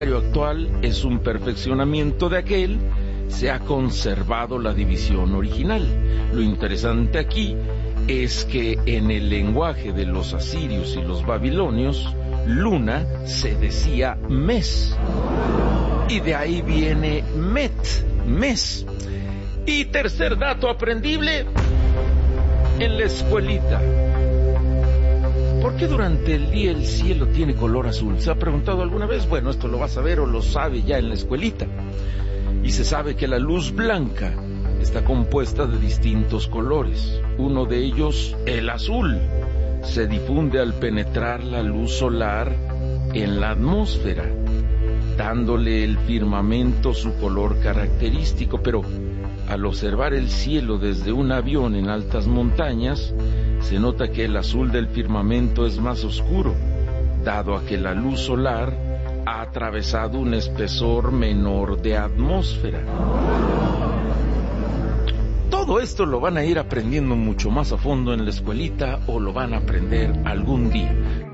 actual es un perfeccionamiento de aquel, se ha conservado la división original. Lo interesante aquí es que en el lenguaje de los asirios y los babilonios, luna se decía mes, y de ahí viene met, mes. Y tercer dato aprendible en la escuelita: ¿por qué durante el día el cielo tiene color azul? ¿Se ha preguntado alguna vez? Bueno, esto lo vas a ver o lo sabe ya en la escuelita. Y se sabe que la luz blanca está compuesta de distintos colores. Uno de ellos, el azul, se difunde al penetrar la luz solar en la atmósfera, dándole el firmamento su color característico. Pero al observar el cielo desde un avión en altas montañas, se nota que el azul del firmamento es más oscuro, dado a que la luz solar ha atravesado un espesor menor de atmósfera. Todo esto lo van a ir aprendiendo mucho más a fondo en la escuelita, o lo van a aprender algún día.